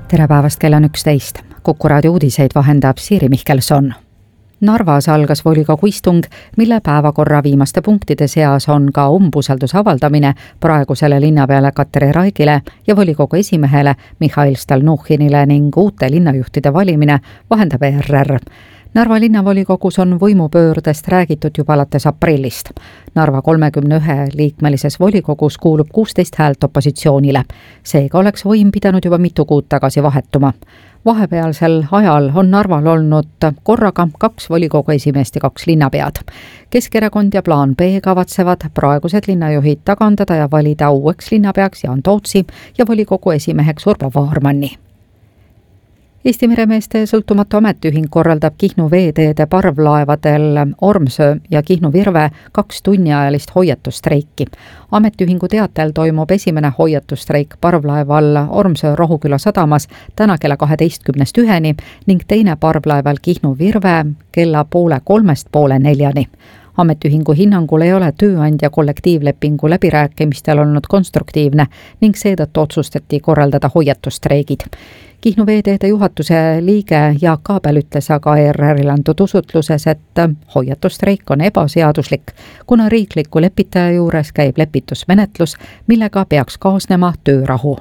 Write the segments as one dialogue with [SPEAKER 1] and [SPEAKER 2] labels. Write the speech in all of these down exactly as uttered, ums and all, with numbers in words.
[SPEAKER 1] tere päevast, kell on üksteist. Kuku raadio uudiseid vahendab Siiri Mihkelson. Narvas algas volikogu istung, mille päevakorra viimaste punktide seas on ka umbusalduse avaldamine praegusele linnapeale Katri Raigile ja volikogu esimehele Mihhail Stalnuhhinile ning uute linnajuhtide valimine, vahendab E R R. Narva linnavolikogus on võimupöördest räägitud juba alates aprillist. Narva kolmekümne ühe liikmelises volikogus kuulub kuusteist häält opositsioonile. Seega oleks võim pidanud juba mitu kuud tagasi vahetuma. Vahepealsel ajal on Narval olnud korraga kaks volikogu esimeest ja kaks linnapead. Keskerakond ja plaan B kavatsevad praegused linnajuhid tagandada ja valida uueks linnapeaks Jaan Tootsi ja volikogu esimeheks Urvo Vaarmanni. Eesti meremeeste sõltumatu ametiühing korraldab Kihnu veeteede parvlaevadel Ormsöö ja Kihnu Virve kaks tunniajalist hoiatustreiki. Ametiühingu teatel toimub esimene hoiatustreik parvlaeval Ormsöö Rohuküla sadamas täna kella kaheteistkümnest üheni ning teine parvlaeval Kihnu Virve kella poole kolmest poole neljani. Ametiühingu hinnangul ei ole tööandja kollektiivlepingu läbirääkimistel olnud konstruktiivne ning seetõttu otsustati korraldada hoiatustreigid. Kihnu veeteede juhatuse liige Jaak Kaabel ütles aga E R R-il antud usutluses, et hoiatustreik on ebaseaduslik, kuna riikliku lepitaja juures käib lepitusmenetlus, millega peaks kaasnema töörahu.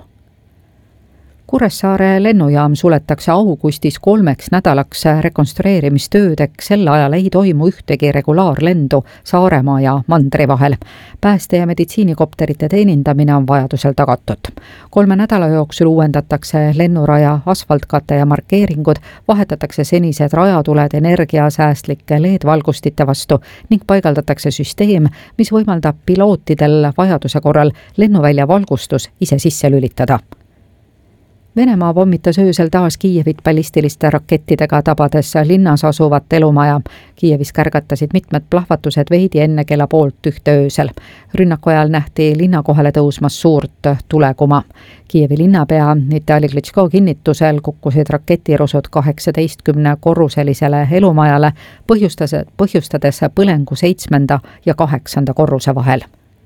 [SPEAKER 1] Kuressaare lennujaam suletakse augustis kolmeks nädalaks rekonstrueerimistöödeks, sel ajal ei toimu ühtegi regulaarlendu Saaremaa ja Mandri vahel. Pääste- ja meditsiinikopterite teenindamine on vajadusel tagatud. Kolme nädala jooksul uuendatakse lennuraja asfaltkate ja markeeringud, vahetatakse senised rajatuled energiasäästlike L E D-valgustite vastu ning paigaldatakse süsteem, mis võimaldab pilootidel vajaduse korral lennuvälja valgustus ise sisse lülitada. Venemaa pommitas öösel taas Kiievit ballistiliste rakettidega tabades linnas asuvat elumaja. Kiievis kärgatasid mitmed plahvatused veidi enne kella poolt ühte öösel. Rünnaku ajal nähti linna kohale tõusmas suurt tulekuma. Kiievi linnapea Vitali Klitschko kinnitusel kukkusid raketirusud kaheksateistkümne korruselisele elumajale, põhjustades, põhjustades põlengu seitsmenda ja kaheksanda korruse vahel.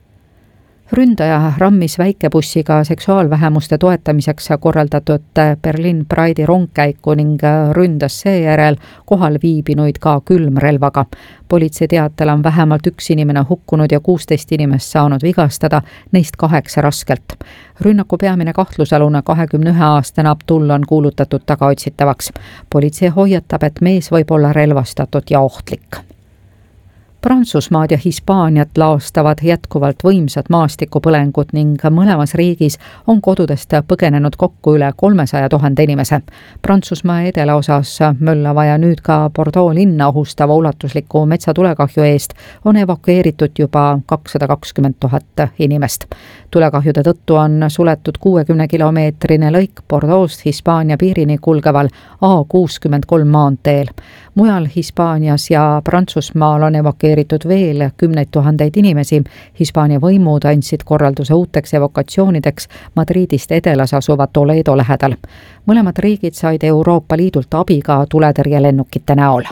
[SPEAKER 1] Ründaja rammis väikebussiga seksuaalvähemuste toetamiseks korraldatud Berliin Pride'i rongkäiku ning ründas seejärel kohal viibinuid ka külmrelvaga. Politsei teatel on vähemalt üks inimene hukkunud ja kuusteist inimest saanud vigastada, neist kaheksa raskelt. Rünnaku peamine kahtlusalune kahekümne ühe aastane Abdul on kuulutatud tagaotsitavaks. Politsei hoiatab, et mees võib olla relvastatud ja ohtlik. Prantsusmaad ja Hispaaniat laastavad jätkuvalt võimsad maastikupõlengud ning mõlemas riigis on kodudest põgenenud kokku üle kolmesaja tuhande inimese. Prantsusmaa edelaosas möllava ja nüüd ka Bordeaux linna ohustava ulatusliku metsatulekahju eest on evakueeritud juba kakssada kakskümmend tuhat inimest. Tulekahjude tõttu on suletud kuuekümne kilomeetrine lõik Bordeaux'st Hispaania piirini kulgeval A kuuskümmend kolm maanteel. Mujal Hispaanias ja Prantsusmaal on evakueeritud veel kümneid tuhandeid inimesi. Hispaania võimud andsid korralduse uuteks evakatsioonideks Madridist edelas asuva Toledo lähedal. Mõlemad riigid said Euroopa Liidult abi ka tuletõrjelennukite näol.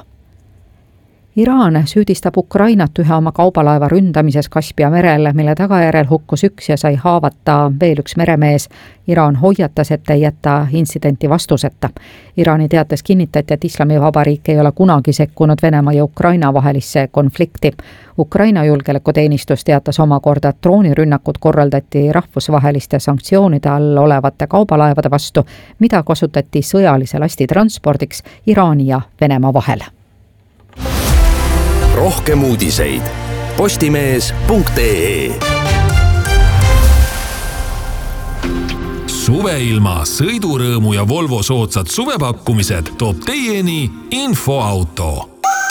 [SPEAKER 1] Iraan süüdistab Ukrainat ühe oma kaubalaeva ründamises Kaspia merel, mille tagajärel hukkus üks ja sai haavata veel üks meremees. Iraan hoiatas, et ei jätta intsidenti vastuseta. Iraani teates kinnitati, et Islamivabariik ei ole kunagi sekkunud Venemaa ja Ukraina vahelisse konflikti. Ukraina julgeolekuteenistus teatas omakorda, et droonirünnakud korraldati rahvusvaheliste sanktsioonide all olevate kaubalaevade vastu, mida kasutati sõjalise lasti transpordiks Iraani ja Venemaa vahel.
[SPEAKER 2] Rohkem uudiseid postimees punkt ee. Suveilma, sõidurõõmu ja Volvo soodsad suvepakkumised toob teieni Infoauto.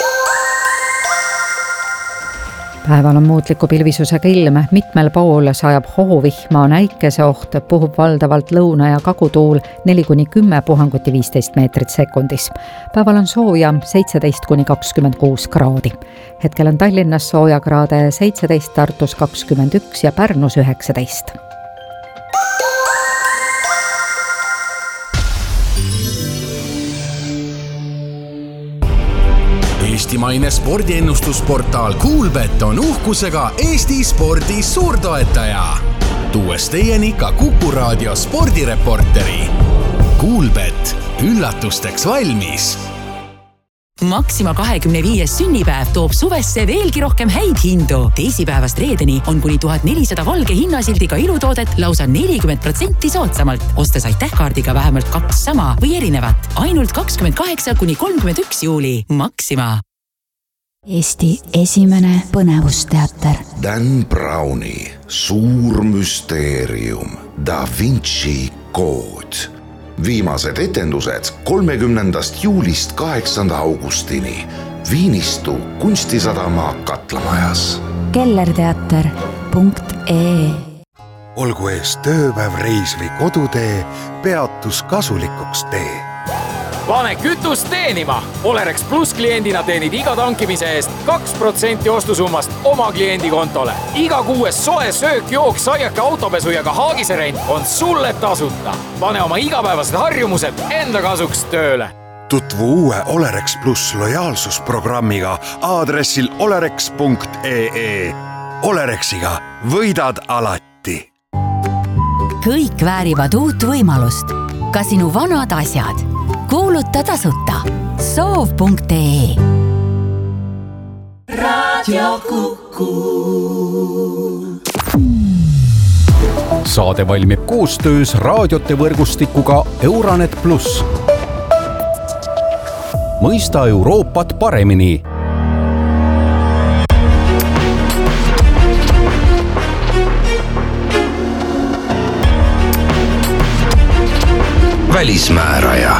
[SPEAKER 1] Päeval on muutliku pilvisusega ilm, mitmel pool sajab hoovihma, on äikeseoht, puhub valdavalt lõuna- ja kagutuul neli kuni kümme, puhanguti viisteist meetrit sekundis. Päeval on sooja seitseteist kuni kakskümmend kuus kraadi. Hetkel on Tallinnas soojakraade seitseteist, Tartus kakskümmend üks ja Pärnus üheksateist.
[SPEAKER 2] Eestimaine spordiennustusportaal Kuulbet on uhkusega Eesti spordi suurtoetaja. Tuues teieni ka Kuku raadio spordireporteri.
[SPEAKER 3] Kuulbet, üllatusteks valmis.
[SPEAKER 4] Maxima kahekümne viies sünnipäev toob suvesse veelgi rohkem häid hindu. Teisipäevast reedeni on kuni tuhat nelisada valge hinnasildiga ilutoodet lausa nelikümmend protsenti soodsamalt. Ostes aitähkaardiga vähemalt kaks sama või erinevat. Ainult kakskümmend kaheksa kuni kolmkümmend üks juuli. Maxima.
[SPEAKER 5] Eesti esimene põnevusteater.
[SPEAKER 6] Dan Browni suur müsteerium Da Vinci kood. Viimased etendused kolmekümnendast juulist kaheksanda augustini Viinistu kunstisadama Katlamajas.
[SPEAKER 5] kellerteater punkt ee
[SPEAKER 7] Olgu ees tööpäev, reis või kodutee, peatus kasulikuks tee.
[SPEAKER 8] Pane kütust teenima! Olerex Plus kliendina teenid iga tankimise eest kaks protsenti ostusummast oma kliendi kontole. Iga kuues soe söök, jook, saiake, autopesu ja ka haagiserent on sulle tasuta. Pane oma igapäevased harjumused enda kasuks tööle.
[SPEAKER 7] Tutvu uue Olerex Plus lojaalsusprogrammiga aadressil olerex punkt ee. Olerexiga võidad alati.
[SPEAKER 5] Kõik väärivad uut võimalust. Ka sinu vanad asjad. Kuuluta tasuta. soov punkt ee.
[SPEAKER 9] Radio Kuku.
[SPEAKER 10] Saade valmib koostöös raadiote võrgustikuga Euronet Plus. Mõista Euroopat paremini.
[SPEAKER 6] Välismääraja.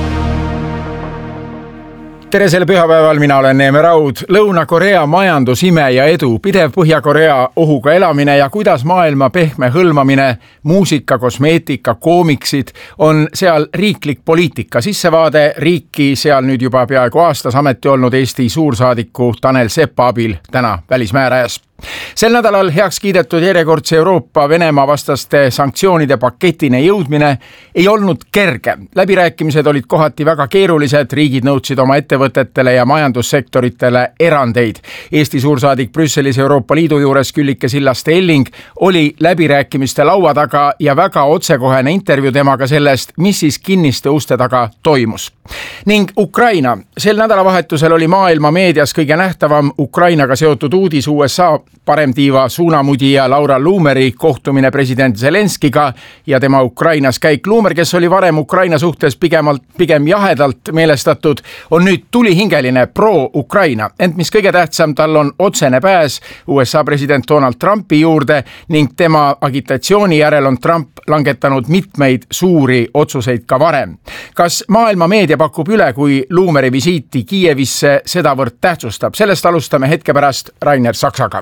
[SPEAKER 11] Tere selle pühapäeval, mina olen Neeme Raud. Lõuna-Korea majandusime ja edu, pidev Põhja-Korea ohuga elamine ja kuidas maailma pehme hõlmamine, muusika, kosmeetika, koomiksid on seal riiklik poliitika. Sissevaade riiki seal nüüd juba peaaegu aastas ameti olnud Eesti suursaadiku Tanel Sepa abil täna välismäärajas. Sel nädalal heaks kiidetud järjekordse Euroopa Venemaa vastaste sanktsioonide paketine jõudmine ei olnud kerge. Läbirääkimised olid kohati väga keerulised, riigid nõudsid oma ettevõtetele ja majandussektoritele erandeid. Eesti suursaadik Brüsselis Euroopa Liidu juures Küllike Sillaste-Elling oli läbirääkimiste laua taga ja väga otsekohene intervjuu temaga sellest, mis siis kinniste uste taga toimus. Ning Ukraina. Sel nädalavahetusel oli maailma meedias kõige nähtavam Ukrainaga seotud uudis U S A paremtiiva suunamudija Laura Luumeri kohtumine president Zelenskiga ja tema Ukrainas käik. Luumer, kes oli varem Ukraina suhtes pigemalt, pigem jahedalt meelestatud, on nüüd tulihingeline pro-Ukraina. Ent mis kõige tähtsam, tal on otsene pääs U S A president Donald Trumpi juurde ning tema agitatsiooni järel on Trump langetanud mitmeid suuri otsuseid ka varem. Kas maailma meedia pakub üle, kui Luumeri visiiti Kiievisse sedavõrd tähtsustab? Sellest alustame hetke pärast Rainer Saksaga.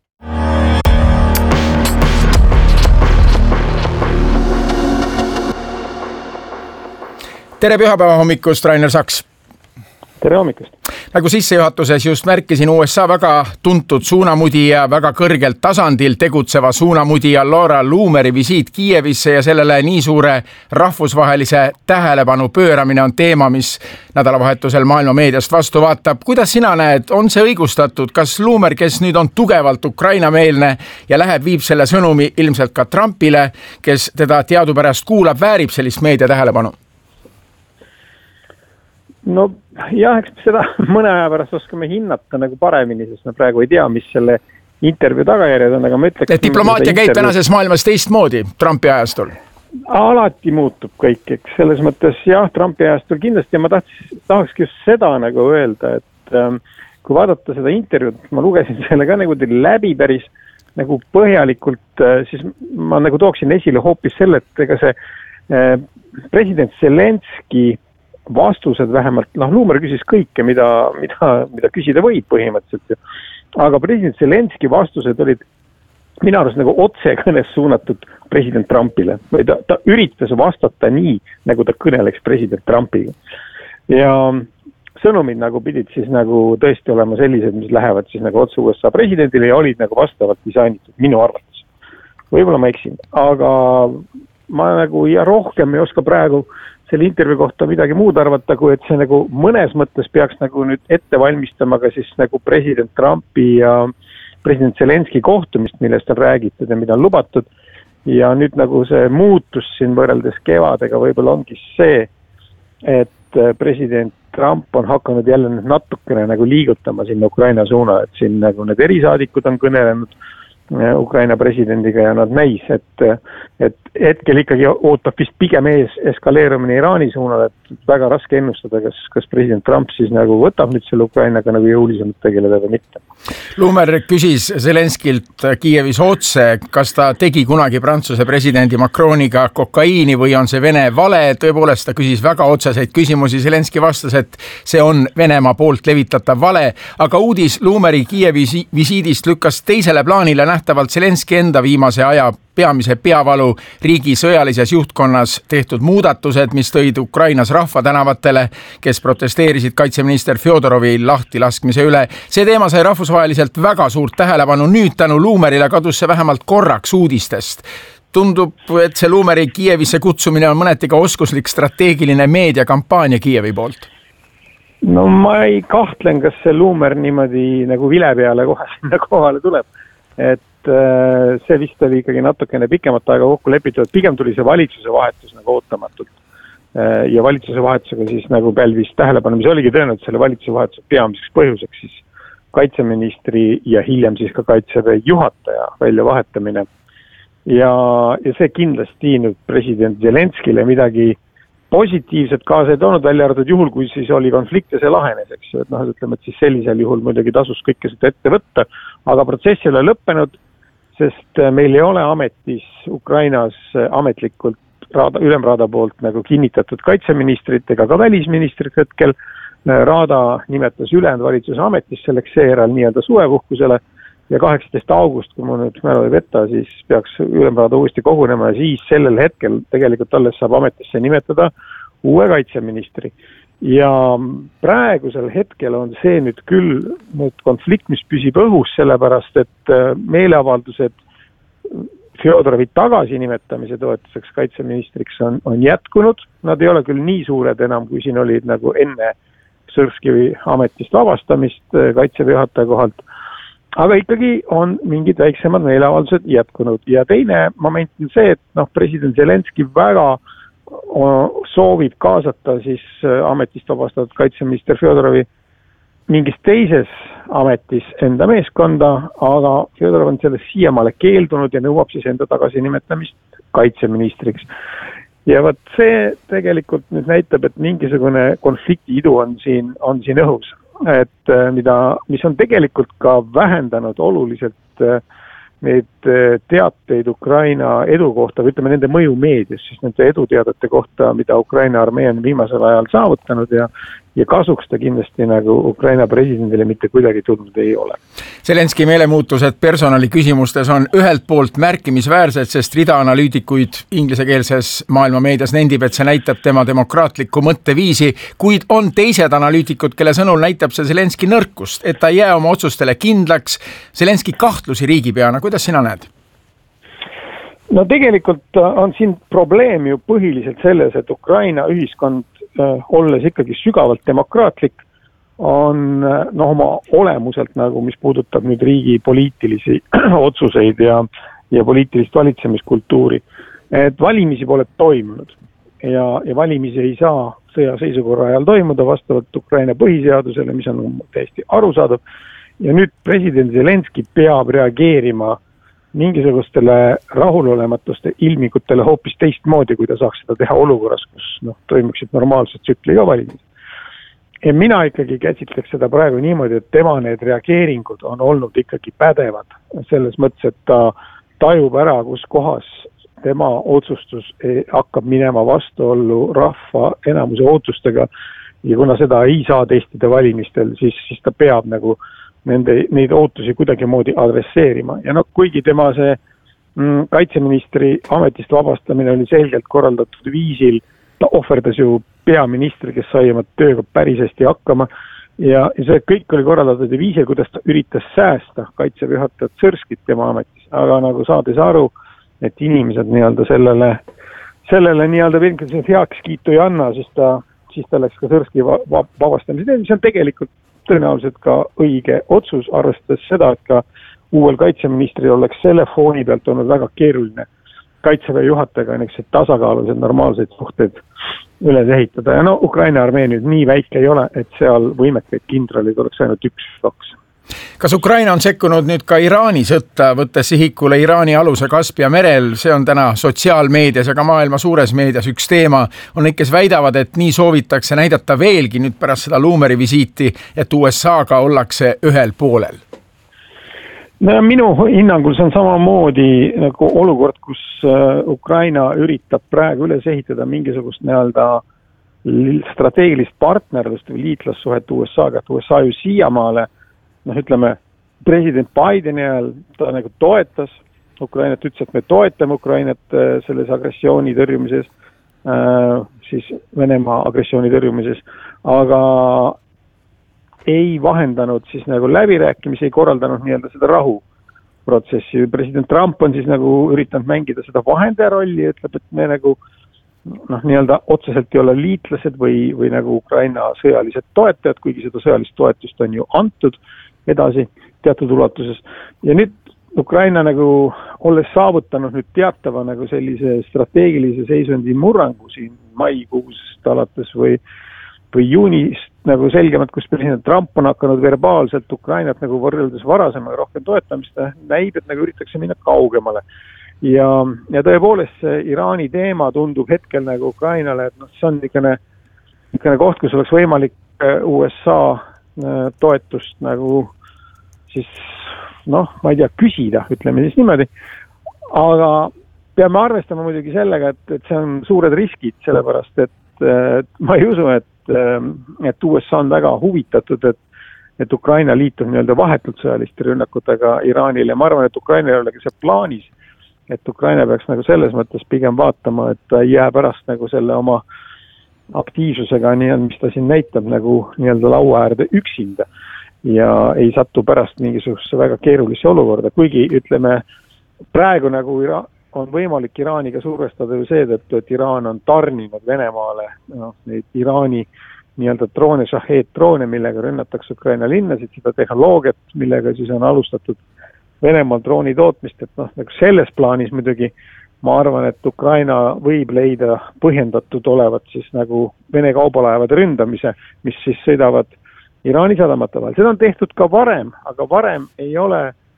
[SPEAKER 11] Tere pühapäeva hommikust, Rainer Saks.
[SPEAKER 12] Tere hommikust.
[SPEAKER 11] Nagu sissejuhatuses just märkisin, U S A väga tuntud suunamudija, väga kõrgelt tasandil tegutseva suunamudija Laura Luumeri visiit Kiievisse ja sellele nii suure rahvusvahelise tähelepanu pööramine on teema, mis nädalavahetusel maailma meediast vastu vaatab. Kuidas sina näed, on see õigustatud? Kas Luumer, kes nüüd on tugevalt Ukraina-meelne ja läheb, viib selle sõnumi ilmselt ka Trumpile, kes teda teadupärast kuulab, väärib sellist meedia tähelepanu?
[SPEAKER 12] No jah, eks seda mõne aja pärast oskame hinnata nagu paremini, sest me praegu ei tea, mis selle intervjuu tagajärjed on, aga ma ütleks...
[SPEAKER 11] Et diplomaatia käib intervjuu... tänases maailmas teistmoodi Trumpi ajastul?
[SPEAKER 12] Alati muutub kõik, eks selles mõttes jah, Trumpi ajastul kindlasti ja ma tahaks, tahakski just seda nagu öelda, et ähm, kui vaadata seda intervjuud, ma lugesin selle ka nagu läbi päris nagu põhjalikult, äh, siis ma nagu tooksin esile hoopis selle, et ega see äh, president Zelenski vastused vähemalt, noh, Luumer küsis kõike, mida, mida, mida küsida võib põhimõtteliselt. Aga president Zelenski vastused olid minu arust nagu otsekõnes suunatud president Trumpile. Või ta, ta üritas vastata nii, nagu ta kõneleks president Trumpiga. Ja sõnumid nagu pidid siis nagu tõesti olema sellised, mis lähevad siis nagu otse U S A presidendile ja olid nagu vastavalt disainitud minu arvates. Võib-olla ma eksin, aga ma nagu ja rohkem ei oska praegu selle intervjuu kohta midagi muud arvata, kui et see nagu mõnes mõttes peaks nagu nüüd ette valmistama ka siis nagu president Trumpi ja president Zelenski kohtumist, millest on räägitud ja mida on lubatud. ja nüüd nagu see muutus siin võrreldes kevadega võib-olla ongi see, et president Trump on hakanud jälle natukene nagu liigutama sinna Ukraina suuna, et siin nagu need erisaadikud on kõnelenud Ukraina presidendiga ja nad näis, et, et hetkel ikkagi ootab vist pigem ees eskaleerumine Iraani suunal, et väga raske ennustada, kas, kas president Trump siis nagu võtab nüüd selle Ukrainaga nagu jõulisemalt tegeleda või mitte.
[SPEAKER 11] Lumer küsis Zelenskilt Kiievis otse, kas ta tegi kunagi Prantsuse presidendi Macroniga kokaiini või on see Vene vale. Tõepoolest ta küsis väga otseseid küsimusi. Zelenski vastas, et see on Venemaa poolt levitatav vale, aga uudis Lumeri Kiievi visiidist lükkas teisele plaanile nähtavalt Zelenski enda viimase aja peamise peavalu riigi sõjalises juhtkonnas tehtud muudatused, mis tõid Ukrainas rahva tänavatele, kes protesteerisid kaitseminister Fjodorovi lahti laskmise üle. See teema sai rahvusvaheliselt väga suurt tähelepanu. Nüüd tänu Lumerile kadus see vähemalt korraks uudistest. Tundub, et see Lumeri Kiievisse kutsumine on mõneti ka oskuslik strateegiline meediakampaania Kiievi poolt.
[SPEAKER 12] No ma ei kahtlen, kas see Lumer niimoodi nagu vile peale kohe sinna kohale tuleb. Et see vist oli ikkagi natukene pikemat aega kokku lepitud, pigem tuli see valitsuse vahetus nagu ootamatult. Ja valitsuse vahetusega siis nagu pälvis tähelepanu, mis oligi tõenäoliselt selle valitsuse vahetuse peamiseks põhjuseks siis kaitseministri ja hiljem siis ka kaitseväe juhataja välja vahetamine. Ja, ja see kindlasti nüüd president Zelenskile midagi positiivset kaasa ei toonud, välja arvatud juhul, kui siis oli konflikt ja see lahenes, eks ju, et noh, ütleme, et siis sellisel juhul muidugi tasus kõike seda ette võtta, aga protsess ei ole lõppenud, sest meil ei ole ametis Ukrainas ametlikult raada, ülemraada poolt nagu kinnitatud kaitseministrit ega ka välisministrit hetkel. Raada nimetas ülejäänud valitsuse ametis selleks seejärel nii-öelda suvepuhkusele ja kaheksateist august, kui mu nüüd mälu ei veta, siis peaks ülemraada uuesti kogunema ja siis sellel hetkel tegelikult alles saab ametisse nimetada uue kaitseministri. Ja praegusel hetkel on see nüüd küll nüüd konflikt, mis püsib õhus, sellepärast et meeleavaldused Fjodorovi tagasinimetamise toetuseks kaitseministriks on, on jätkunud. Nad ei ole küll nii suured enam, kui siin olid nagu enne Sõrskivi ametist vabastamist kaitseväe juhataja kohalt, aga ikkagi on mingid väiksemad meeleavaldused jätkunud. Ja teine moment on see, et noh, president Zelenski väga soovib kaasata siis ametist vabastatud kaitseminister Fjodorovi mingis teises ametis enda meeskonda, aga Fjodorov on sellest siiamaale keeldunud ja nõuab siis enda tagasinimetamist kaitseministriks. Ja võt see tegelikult nüüd näitab, et mingisugune konflikti idu on siin, on siin õhus, et mida, mis on tegelikult ka vähendanud oluliselt neid teateid Ukraina edu kohta, või ütleme nende mõju meedias, siis nende eduteadete kohta, mida Ukraina armee on viimasel ajal saavutanud ja, ja kasuks ta kindlasti nagu Ukraina presidendile mitte kuidagi tulnud ei ole.
[SPEAKER 11] Zelenski meelemuutused personali küsimustes on ühelt poolt märkimisväärsed, sest rida analüütikuid ingliskeelses maailma meedias nendib, et see näitab tema demokraatlikku mõtteviisi, kuid on teised analüütikud, kelle sõnul näitab see Zelenski nõrkust, et ta ei jää oma otsustele kindlaks. Zelenski kahtlusi riigipeana, kuidas sina näed?
[SPEAKER 12] No tegelikult on siin probleem ju põhiliselt selles, et Ukraina ühiskond, olles ikkagi sügavalt demokraatlik, on noh, oma olemuselt nagu, mis puudutab nüüd riigi poliitilisi otsuseid ja, ja poliitilist valitsemiskultuuri. Et valimisi pole toimunud ja, ja valimisi ei saa sõjaseisukorra ajal toimuda vastavalt Ukraina põhiseadusele, mis on täiesti arusaadav. Ja nüüd president Zelenski peab reageerima mingisugustele rahulolematuste ilmingutele hoopis teistmoodi, kui ta saaks seda teha olukorras, kus noh, toimuksid normaalsed tsükliga valimised. Ja mina ikkagi käsitleks seda praegu niimoodi, et tema need reageeringud on olnud ikkagi pädevad. Selles mõttes, et ta tajub ära, kus kohas tema otsustus hakkab minema vastuollu rahva enamuse ootustega ja kuna seda ei saa testida valimistel, siis, siis ta peab nagu nende, neid ootusi kuidagi moodi adresseerima. Ja no kuigi tema see mm, kaitseministri ametist vabastamine oli selgelt korraldatud viisil, ta ohverdas ju peaministri, kes sai oma tööga päris hästi hakkama ja, ja see kõik oli korraldatud viisil, kuidas ta üritas säästa kaitseväe juhatajat Sõrskit tema ametis, aga nagu saades aru, et inimesed nii-öelda sellele, sellele nii-öelda heakskiitu ei anna, siis ta, siis ta läks ka Sõrski vabastamise, mis on tegelikult tõenäoliselt ka õige otsus, arvestades seda, et ka uuel kaitseministril oleks selle fooni pealt olnud väga keeruline kaitseväe juhatajaga niisugused tasakaalused normaalseid suhteid üles ehitada ja no Ukraina armee nüüd nii väike ei ole, et seal võimekaid kindralid oleks ainult üks kaks.
[SPEAKER 11] Kas Ukraina on sekkunud nüüd ka Iraani sõtta, võttes sihikule Iraani aluse Kaspia merel? See on täna sotsiaalmeedias ja ka maailma suures meedias üks teema. On neid, kes väidavad, et nii soovitakse näidata veelgi nüüd pärast seda Luumeri visiiti, et U S A-ga ollakse ühel poolel.
[SPEAKER 12] No, minu hinnangul see on samamoodi nagu olukord, kus Ukraina üritab praegu üles ehitada mingisugust nii-öelda strateegilist partnerlust või liitlassuhet U S A-ga, et U S A ju siiamaale noh, ütleme, president Bideni ajal ta nagu toetas Ukrainat, ütles, et me toetame Ukrainat selles agressiooni tõrjumises, siis Venemaa agressiooni tõrjumises, aga ei vahendanud siis nagu läbirääkimisi, ei korraldanud nii-öelda seda rahuprotsessi. President Trump on siis nagu üritanud mängida seda vahendaja rolli, ütleb, et me nagu noh, nii-öelda otseselt ei ole liitlased või, või nagu Ukraina sõjalised toetajad, kuigi seda sõjalist toetust on ju antud edasi teatud ulatuses. Ja nüüd Ukraina nagu olles saavutanud nüüd teatava nagu sellise strateegilise seisundi murrangu siin maikuusest alates või, või juunist nagu selgemalt, kus president Trump on hakanud verbaalselt Ukrainat nagu võrreldes varasemaga rohkem toetamist, näib, et nagu üritatakse minna kaugemale. Ja, ja tõepoolest see Iraani teema tundub hetkel nagu Ukrainale, et noh, see on niisugune, niisugune koht, kus oleks võimalik U S A toetust nagu siis noh, ma ei tea, küsida, ütleme siis niimoodi, aga peame arvestama muidugi sellega, et, et see on suured riskid, sellepärast, et, et ma ei usu, et, et U S A on väga huvitatud, et, et Ukraina liitub nii-öelda vahetult sõjaliste rünnakutega Iraanile. Ma arvan, et Ukraina ei olegi see plaanis, et Ukraina peaks nagu selles mõttes pigem vaatama, et ta ei jää pärast nagu selle oma aktiivsusega, nii, mis ta siin näitab nagu nii-öelda laua äärde üksinda ja ei satu pärast mingisugusesse väga keerulisse olukorda, kuigi ütleme, praegu nagu Ira- on võimalik Iraaniga survestada ju seetõttu, et Iraan on tarninud Venemaale no, neid Iraani nii-öelda droone, Shahed droone, millega rünnatakse Ukraina linnasid, seda tehnoloogiat, millega siis on alustatud Venemaal drooni tootmist, et noh, nagu selles plaanis muidugi ma arvan, et Ukraina võib leida põhjendatud olevat siis nagu Vene kaubalaevade ründamise, mis siis sõidavad Iraani sadamate vahel. Seda on tehtud ka varem, aga varem ei ole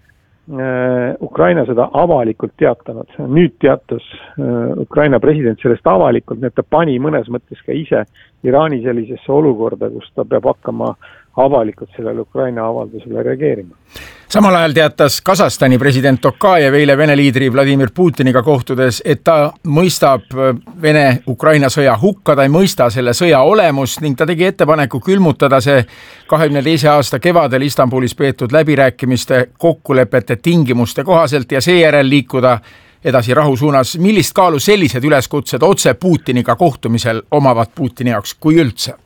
[SPEAKER 12] äh, Ukraina seda avalikult teatanud. Nüüd teatas äh, Ukraina president sellest avalikult, nii et ta pani mõnes mõttes ka ise Iraani sellisesse olukorda, kus ta peab hakkama avalikult sellele Ukraina avaldusele reageerima.
[SPEAKER 11] Samal ajal teatas Kasahstani president Tokajev eile Vene liidri Vladimir Putiniga kohtudes, et ta mõistab Vene-Ukraina sõja hukka, ta ei mõista selle sõja olemust ning ta tegi ettepaneku külmutada see kahekümne teise aasta kevadel Istanbulis peetud läbirääkimiste kokkulepete tingimuste kohaselt ja seejärel liikuda edasi rahu suunas. Millist kaalu sellised üleskutsed otse Putiniga kohtumisel omavad Putini jaoks, kui üldse?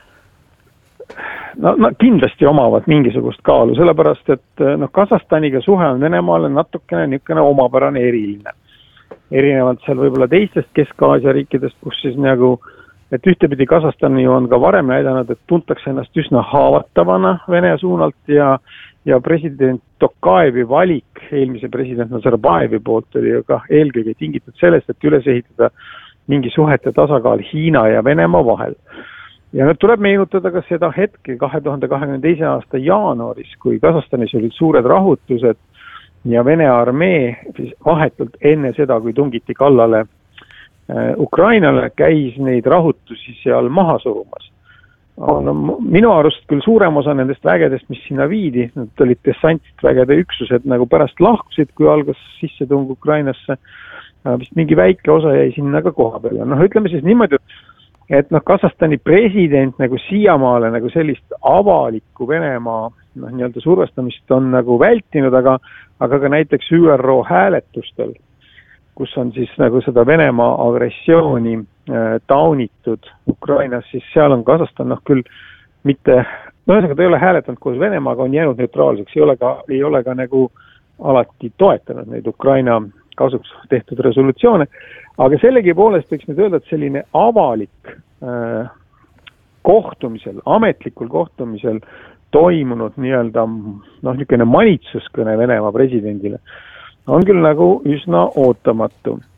[SPEAKER 12] No, no kindlasti omavad mingisugust kaalu, sellepärast, et no, Kasahstaniga suhe on Venemaale natukene niisugune omapärane eriline. Erinevalt seal võib-olla teistest Kesk-Aasia riikidest, kus siis nagu, et ühtepidi Kasahstani on ka varem näidanud, et tuntakse ennast üsna haavatavana Vene suunalt ja, ja president Tokajevi valik, eelmise president Nazarbajevi poolt oli ju ka eelkõige tingitud sellest, et üles ehitada mingi suhete tasakaal Hiina ja Venemaa vahel. Ja nüüd tuleb meenutada ka seda hetke kahe tuhande kahekümne teise aasta jaanuaris, kui Kasahstanis olid suured rahutused ja Vene armee vahetult enne seda, kui tungiti kallale Ukrainale, käis neid rahutusi seal maha surumas. No, minu arust küll suurem osa nendest vägedest, mis sinna viidi, need olid dessantvägede üksused nagu pärast lahkusid, kui algas sissetung Ukrainasse, vist mingi väike osa jäi sinna ka koha peale. No ütleme siis niimoodi, et et noh, Kasahstani president nagu siiamaale nagu sellist avalikku Venemaa noh, nii-öelda survestamist on nagu vältinud, aga, aga ka näiteks Ü R O hääletustel, kus on siis nagu seda Venemaa agressiooni äh, taunitud Ukrainas, siis seal on Kasahstan noh küll mitte, no ühesõnaga ta ei ole hääletanud koos Venemaaga, on jäänud neutraalseks, ei ole ka, ei ole ka nagu alati toetanud neid Ukraina kasuks tehtud resolutsioone, aga sellegi poolest võiks nüüd öelda, et selline avalik äh, kohtumisel, ametlikul kohtumisel toimunud nii-öelda noh, niisugune manitsuskõne Venemaa presidendile on küll nagu üsna ootamatu.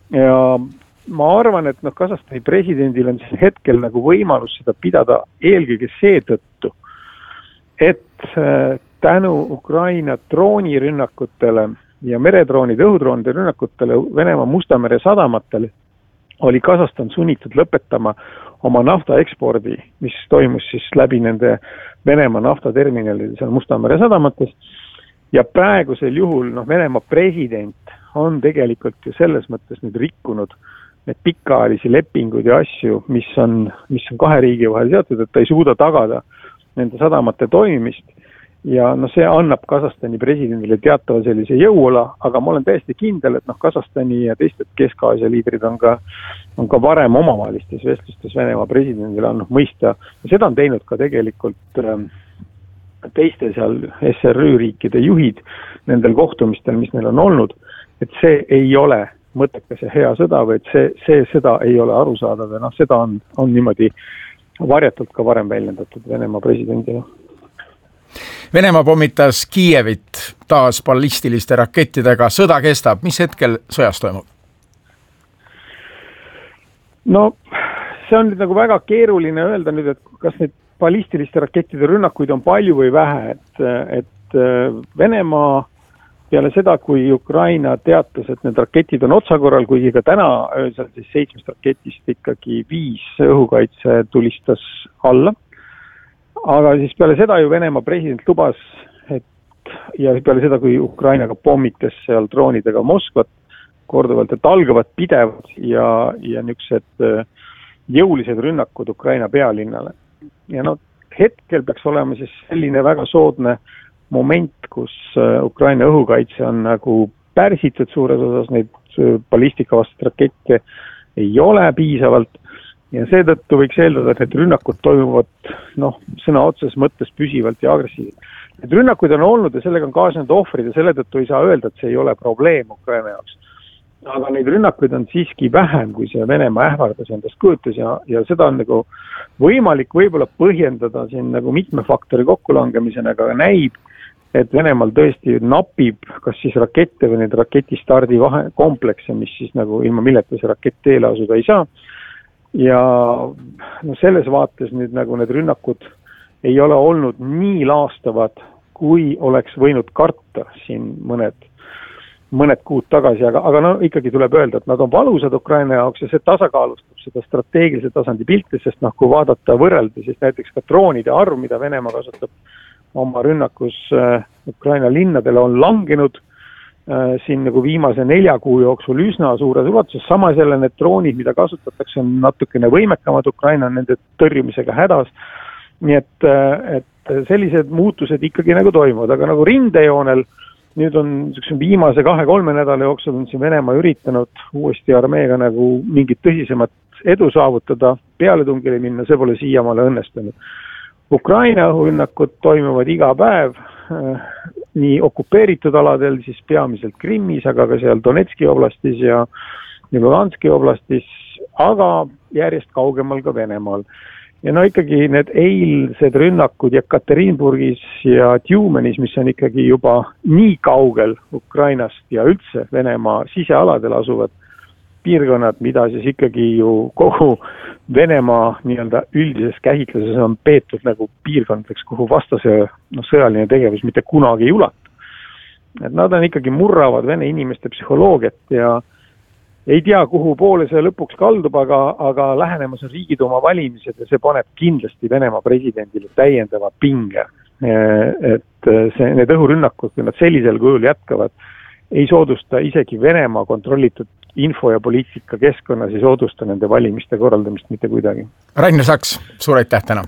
[SPEAKER 12] ja ma arvan, et noh, Kasahstani presidendil on siin hetkel nagu võimalus seda pidada eelkõige seetõttu, et tänu Ukraina droonirünnakutele ja meredroonide, õhudroonide rünnakutele Venemaa Musta mere sadamatele oli Kasahstan sunnitud lõpetama oma nafta ekspordi, mis toimus siis läbi nende Venemaa naftaterminalide seal Musta mere sadamates. Ja praegusel juhul noh, Venemaa president on tegelikult ju selles mõttes nüüd rikkunud need pikaajalisi lepinguid ja asju, mis on, mis on kahe riigi vahel seotud, et ta ei suuda tagada nende sadamate toimimist. Ja no see annab Kasahstani presidendile teatava sellise jõuola, aga ma olen täiesti kindel, et noh, Kasahstani ja teised Kesk-Aasia liidrid on ka, on ka varem omavahelistes vestlustes Venemaa presidendile annab mõista. Ja seda on teinud ka tegelikult ähm, teiste seal S R Ü riikide juhid nendel kohtumistel, mis neil on olnud, et see ei ole mõttekas ja hea sõda, või et see, see sõda ei ole arusaadav ja noh, seda on, on niimoodi varjatult ka varem väljendatud Venemaa presidendile.
[SPEAKER 11] Venemaa pommitas Kiievit taas ballistiliste rakettidega. Sõda kestab. Mis hetkel sõjas toimub? No, see on nüüd nagu väga keeruline öelda nüüd, et kas need ballistiliste rakettide rünnakuid on palju või vähe. Et, et Venemaa peale seda, kui Ukraina teatas, et need raketid on otsakorral, kuigi ka täna öösel siis seitsmest raketist ikkagi viis õhukaitse tulistas alla. Aga siis peale seda ju Venemaa president lubas, et ja peale seda, kui Ukraina ka pommitas seal droonidega Moskvat korduvalt, et algavad pidevad ja, ja niisugused jõulised rünnakud Ukraina pealinnale. Ja no hetkel peaks olema siis selline väga soodne moment, kus Ukraina õhukaitse on nagu pärsitud suures osas, neid ballistikavastast rakette ei ole piisavalt. Ja seetõttu võiks eeldada, et need rünnakud toimuvad noh, sõna otseses mõttes püsivalt ja agressiivselt. Need rünnakud on olnud ja sellega on kaasnenud ohvrid ja selle tõttu ei saa öelda, et see ei ole probleem Ukraina jaoks. Aga neid rünnakuid on siiski vähem, kui see Venemaa ähvardas endast kujutas ja, ja seda on nagu võimalik võib-olla põhjendada siin nagu mitme faktori kokkulangemisena, aga näib, et Venemaal tõesti napib kas siis rakette või need raketistardi vahe komplekse, mis siis nagu ilma milleta see rakett teele asuda ei saa. Ja no selles vaates nüüd nagu need rünnakud ei ole olnud nii laastavad, kui oleks võinud karta siin mõned, mõned kuud tagasi, aga, aga no ikkagi tuleb öelda, et nad on valusad Ukraina jaoks ja see tasakaalustab seda strateegilise tasandi pilti, sest noh, kui vaadata võrrelda, siis näiteks ka droonide arv, mida Venemaa kasutab oma rünnakus äh, Ukraina linnadele on langenud äh, siin nagu viimase nelja kuu jooksul üsna suures ulatuses. Samas jälle need droonid, mida kasutatakse, on natukene võimekamad, Ukraina on nende tõrjumisega hädas. Nii et, äh, et sellised muutused ikkagi nagu toimuvad, aga nagu rindejoonel nüüd on viimase kahe-kolme nädala jooksul on siin Venemaa üritanud uuesti armeega nagu mingit tõsisemat edu saavutada, pealetungile minna, see pole siiamaale õnnestunud. Ukraina õhurünnakud toimuvad iga päev äh, nii okupeeritud aladel, siis peamiselt Krimmis, aga ka seal Donetski oblastis ja Luganski oblastis, aga järjest kaugemal ka Venemaal. Ja no ikkagi need eilsed rünnakud Jekaterinburgis ja Tjumenis, mis on ikkagi juba nii kaugel Ukrainast ja üldse Venemaa sisealadel asuvad piirkonnad, mida siis ikkagi ju kogu Venemaa nii-öelda üldises käsitluses on peetud nagu piirkondadeks, kuhu vastase no, sõjaline tegevus mitte kunagi ei ulatu. Et nad on ikkagi murravad vene inimeste psühholoogiat ja ei tea, kuhu poole see lõpuks kaldub, aga, aga lähenemas on Riigiduuma valimised ja see paneb kindlasti Venemaa presidendile täiendava pinge. Et see, need õhurünnakud, kui nad sellisel kujul jätkavad, ei soodusta isegi Venemaa kontrollitud info- ja poliitika keskkonna, ei soodusta nende valimiste korraldamist mitte kuidagi. Rainer Saks, suur aitäh täna!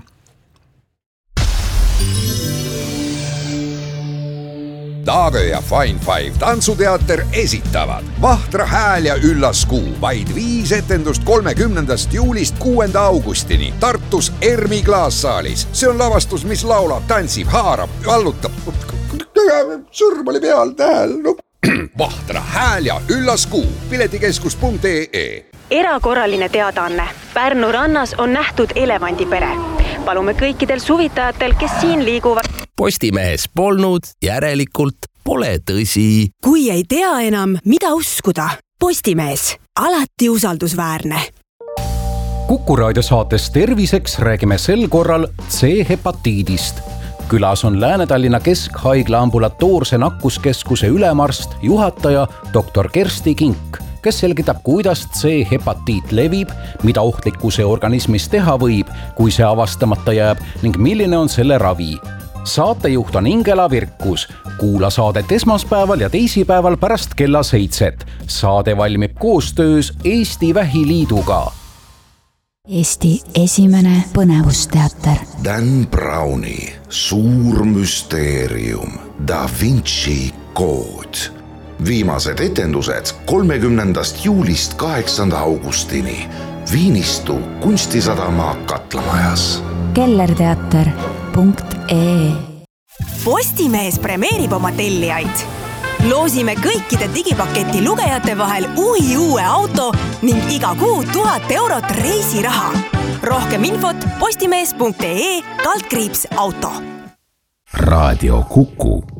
[SPEAKER 3] Taave ja Fine Five tantsuteater esitavad Vahtra hääl ja üllas kuu. Vaid viis etendust kolmekümnendast juulist kuuenda augustini Tartus Ermi klaassaalis. See on lavastus, mis laulab, tantsib, haarab, vallutab. Sõrm oli peal tähel. No. Vahtra hääl ja üllas kuu. piletikeskus punkt ee.
[SPEAKER 13] Erakorraline teadaanne. Pärnu rannas on nähtud elevandipere. Palume kõikidel suvitajatel, kes siin liiguvad.
[SPEAKER 14] Postimehes polnud, järelikult pole tõsi.
[SPEAKER 15] Kui ei tea enam, mida uskuda,
[SPEAKER 14] Postimees, alati usaldusväärne.
[SPEAKER 10] Kuku raadiosaates Terviseks räägime sel korral C-hepatiidist. Külas on Lääne-Tallinna Keskhaigla ambulatoorse nakkuskeskuse ülemarst, juhataja doktor Kersti Kink, kes selgitab, kuidas C-hepatiit levib, mida ohtlikku see organismis teha võib, kui see avastamata jääb ning milline on selle ravi. Saatejuht on Ingela Virkus. Kuula saadet esmaspäeval ja teisipäeval pärast kella seitset. Saade valmib koostöös Eesti Vähiliiduga.
[SPEAKER 5] Eesti esimene põnevusteater.
[SPEAKER 6] Dan Browni suur müsteerium, Da Vinci kood. Viimased etendused kolmekümnendast juulist kaheksanda augustini. Viinistu Kunstisadama Katlamajas.
[SPEAKER 5] kellerteater punkt ee.
[SPEAKER 14] Postimees premeerib oma tellijaid. Loosime kõikide digipaketi lugejate vahel uhi uue auto ning iga kuu tuhat eurot reisiraha. Rohkem infot postimees punkt ee kaldkriips auto.
[SPEAKER 6] Raadio Kuku.